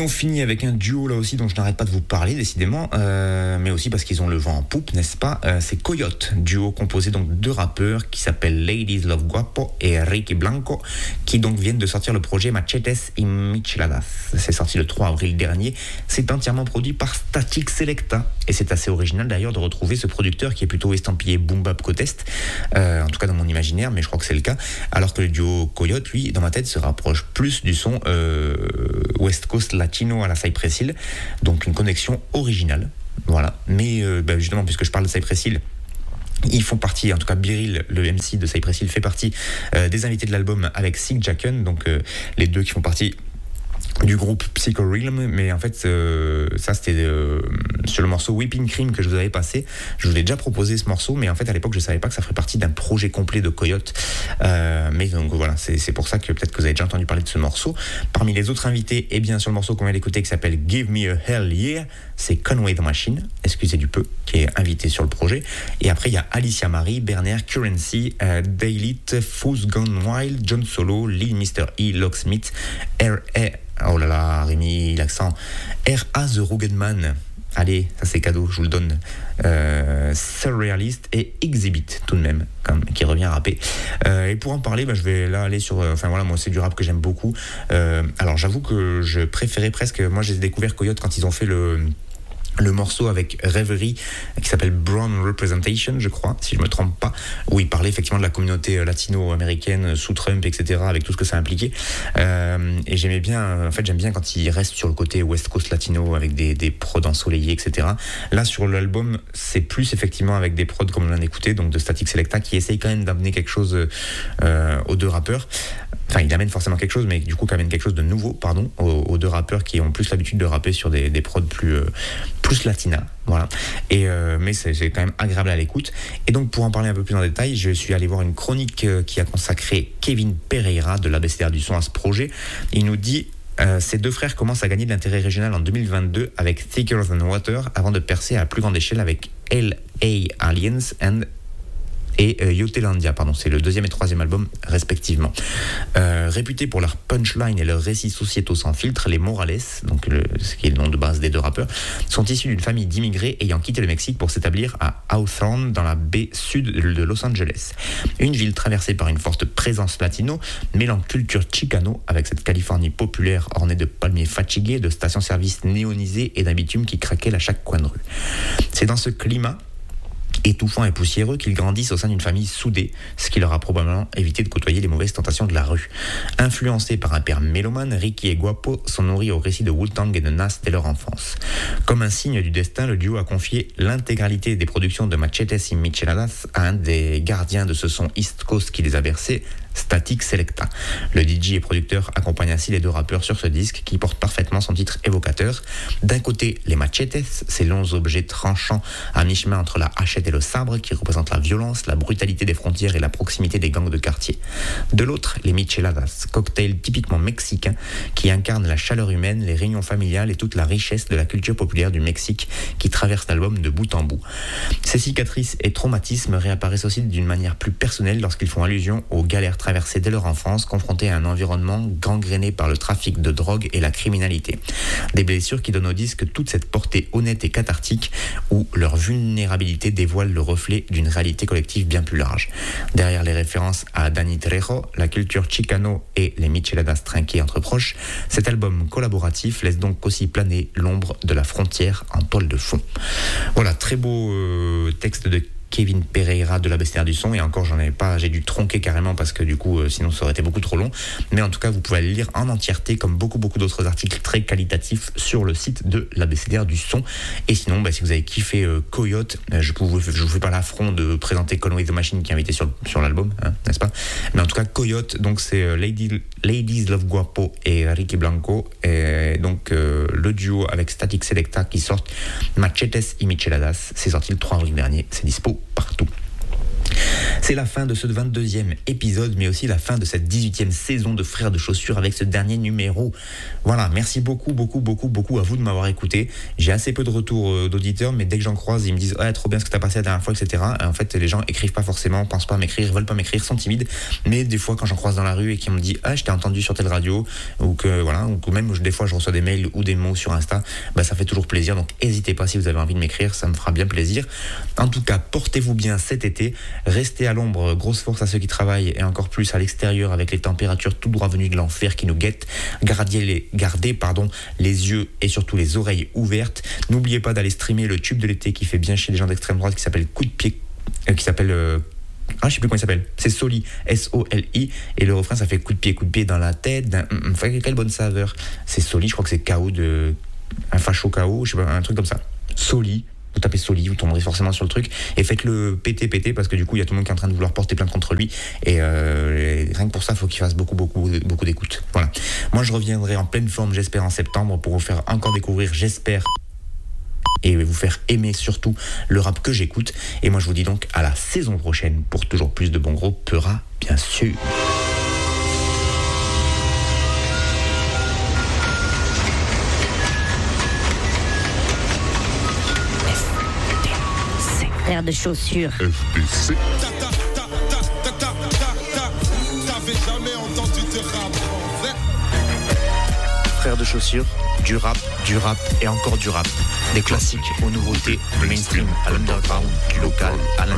finit avec un duo là aussi dont je n'arrête pas de vous parler décidément, mais aussi parce qu'ils ont le vent en poupe, n'est-ce pas. C'est Coyote, duo composé donc de deux rappeurs qui s'appellent Ladies Love Guapo et Ricky Blanco, qui donc viennent de sortir le projet Machetes y Micheladas. C'est sorti le 3 avril dernier. C'est entièrement produit par Static Selecta et c'est assez original d'ailleurs de retrouver ce producteur qui est plutôt estampillé boom bap côte est, en tout cas dans mon imaginaire, mais je crois que c'est le cas, alors que le duo Coyote, lui, dans ma tête, se rapproche plus du son West Coast latino à la Cypress Hill, donc une connexion originale, voilà. Mais justement, puisque je parle de Cypress Hill, ils font partie, en tout cas Biril, le MC de Cypress Hill, fait partie des invités de l'album avec Sig Jacken, donc les deux qui font partie du groupe Psycho Realm, mais en fait ça c'était sur le morceau Whipping Cream que je vous avais passé. Je vous ai déjà proposé ce morceau, mais en fait à l'époque je savais pas que ça ferait partie d'un projet complet de Coyote, mais donc voilà, c'est pour ça que peut-être que vous avez déjà entendu parler de ce morceau. Parmi les autres invités, et bien sur le morceau qu'on vient d'écouter qui s'appelle Give Me a Hell Yeah, c'est Conway the Machine, excusez du peu, qui est invité sur le projet. Et après il y a Alicia Marie, Berner, Currency, Daylit, Foos Gone Wild, John Solo, Lil Mr. E, Locksmith, oh là là, Rémi, l'accent. R.A. The Rugged Man. Allez, ça c'est cadeau, je vous le donne. Surrealist et Exhibit, tout de même, qui revient à rapper. Et pour en parler, je vais là aller sur... moi c'est du rap que j'aime beaucoup. Alors j'avoue que je préférais presque... Moi j'ai découvert Coyote quand ils ont fait le morceau avec Reverie qui s'appelle Brown Representation, je crois, si je me trompe pas, où il parlait effectivement de la communauté latino-américaine sous Trump, etc., avec tout ce que ça impliquait. Et j'aimais bien, en fait, j'aime bien quand il reste sur le côté West Coast latino avec des prods ensoleillés, etc. Là, sur l'album, c'est plus effectivement avec des prods comme on l'a écouté, donc de Static Selecta, qui essaye quand même d'amener quelque chose aux deux rappeurs. Enfin, il amène forcément quelque chose, mais du coup, qui amène quelque chose de nouveau, aux deux rappeurs qui ont plus l'habitude de rapper sur des prods plus latina, voilà. Et mais c'est quand même agréable à l'écoute. Et donc pour en parler un peu plus en détail, je suis allé voir une chronique qui a consacré Kevin Pereira de l'ABCDR du son à ce projet. Il nous dit ces deux frères commencent à gagner de l'intérêt régional en 2022 avec Thicker Than Water avant de percer à plus grande échelle avec L.A. Aliens et Yotelandia, c'est le deuxième et troisième album respectivement. Réputés pour leur punchline et leurs récits sociétaux sans filtre, les Morales, donc ce qui est le nom de base des deux rappeurs, sont issus d'une famille d'immigrés ayant quitté le Mexique pour s'établir à Hawthorne, dans la baie sud de Los Angeles. Une ville traversée par une forte présence latino, mêlant culture chicano avec cette Californie populaire ornée de palmiers fatigués, de stations-service néonisées et d'un bitume qui craquait à chaque coin de rue. C'est dans ce climat étouffant et poussiéreux qu'ils grandissent au sein d'une famille soudée, ce qui leur a probablement évité de côtoyer les mauvaises tentations de la rue. Influencés par un père mélomane, Ricky et Guapo sont nourris au récit de Wu-Tang et de Nas dès leur enfance. Comme un signe du destin, le duo a confié l'intégralité des productions de Machetes y Micheladas à un des gardiens de ce son East Coast qui les a versés, Static Selecta. Le DJ et producteur accompagne ainsi les deux rappeurs sur ce disque qui porte parfaitement son titre évocateur. D'un côté, les machetes, ces longs objets tranchants à mi-chemin entre la hachette et le sabre qui représentent la violence, la brutalité des frontières et la proximité des gangs de quartier. De l'autre, les micheladas, cocktails typiquement mexicains qui incarnent la chaleur humaine, les réunions familiales et toute la richesse de la culture populaire du Mexique qui traverse l'album de bout en bout. Ces cicatrices et traumatismes réapparaissent aussi d'une manière plus personnelle lorsqu'ils font allusion aux galères traversées dès leur enfance, confrontés à un environnement gangréné par le trafic de drogue et la criminalité. Des blessures qui donnent au disque toute cette portée honnête et cathartique où leur vulnérabilité dévoile le reflet d'une réalité collective bien plus large. Derrière les références à Danny Trejo, la culture chicano et les micheladas trinquées entre proches, cet album collaboratif laisse donc aussi planer l'ombre de la frontière en toile de fond. Voilà, très beau texte de Kevin Pereira de l'ABCDR du son, et encore j'en avais pas, j'ai dû tronquer carrément parce que du coup sinon ça aurait été beaucoup trop long, mais en tout cas vous pouvez aller lire en entièreté comme beaucoup d'autres articles très qualitatifs sur le site de l'ABCDR du son. Et sinon si vous avez kiffé Coyote, je vous fais pas l'affront de présenter Conway the Machine qui est invité sur l'album, n'est-ce pas, mais en tout cas Coyote, donc c'est Ladies Love Guapo et Ricky Blanco, et donc le duo avec Static Selecta qui sort Machetes y Micheladas, c'est sorti le 3 avril dernier, c'est dispo partout. C'est la fin de ce 22e épisode, mais aussi la fin de cette 18e saison de Frères de Chaussures avec ce dernier numéro. Voilà, merci beaucoup à vous de m'avoir écouté. J'ai assez peu de retours d'auditeurs, mais dès que j'en croise, ils me disent « Ah, trop bien ce que t'as passé la dernière fois, etc. » En fait, les gens écrivent pas forcément, pensent pas à m'écrire, veulent pas m'écrire, sont timides. Mais des fois, quand j'en croise dans la rue et qu'ils me disent « Ah, je t'ai entendu sur telle radio », ou que voilà, ou même des fois je reçois des mails ou des mots sur Insta, bah, ça fait toujours plaisir. Donc n'hésitez pas si vous avez envie de m'écrire, ça me fera bien plaisir. En tout cas, portez-vous bien cet été, restez à l'ombre, grosse force à ceux qui travaillent et encore plus à l'extérieur avec les températures tout droit venues de l'enfer qui nous guettent. Gardez les yeux et surtout les oreilles ouvertes. N'oubliez pas d'aller streamer le tube de l'été qui fait bien chez les gens d'extrême droite qui s'appelle Coup de pied, je sais plus comment il s'appelle, c'est Soli, S-O-L-I, et le refrain ça fait coup de pied dans la tête, quelle bonne saveur, c'est Soli, je crois que c'est KO de un facho KO, je sais pas, un truc comme ça, Soli. Vous tapez Soli, vous tomberez forcément sur le truc et faites-le péter parce que du coup il y a tout le monde qui est en train de vouloir porter plainte contre lui et rien que pour ça il faut qu'il fasse beaucoup d'écoute. Voilà. Moi je reviendrai en pleine forme j'espère en septembre pour vous faire encore découvrir j'espère et vous faire aimer surtout le rap que j'écoute et moi je vous dis donc à la saison prochaine pour toujours plus de bons gros Peura bien sûr. Frères de Chaussures. FDC. T'avais jamais entendu de rap en vrai. Frères de Chaussures, du rap et encore du rap. Des classiques aux nouveautés, du mainstream à l'underground, du local à